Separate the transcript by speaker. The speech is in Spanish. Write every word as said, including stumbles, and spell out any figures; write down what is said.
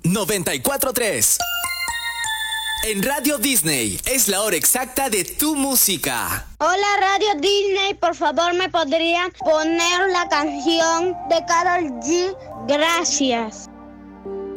Speaker 1: noventa y cuatro punto tres. En Radio Disney es la hora exacta de tu música.
Speaker 2: Hola Radio Disney, por favor me podrían poner la canción de Karol G. Gracias.